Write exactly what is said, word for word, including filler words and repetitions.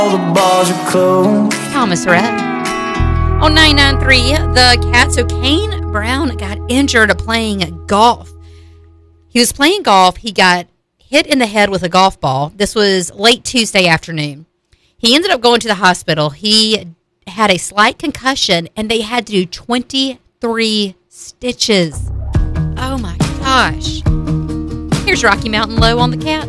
All the bars are closed. Thomas Rhett. On ninety-nine point three, The Cat. So Kane Brown got injured playing golf. He was playing golf. He got hit in the head with a golf ball. This was late Tuesday afternoon. He ended up going to the hospital. He had a slight concussion, and they had to do twenty-three stitches. Oh, my gosh. Here's Rocky Mountain Low on The Cat.